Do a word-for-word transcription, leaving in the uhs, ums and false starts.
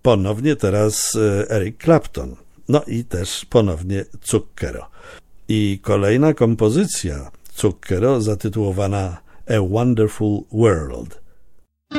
ponownie teraz Eric Clapton. No i też ponownie Zucchero. I kolejna kompozycja Zucchero zatytułowana A Wonderful World.